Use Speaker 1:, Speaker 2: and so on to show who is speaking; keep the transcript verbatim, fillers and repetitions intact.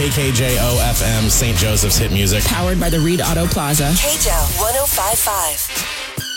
Speaker 1: K K J O F M, Saint Joseph's Hit Music.
Speaker 2: Powered by the Reed Auto Plaza.
Speaker 3: K J O one oh five point five.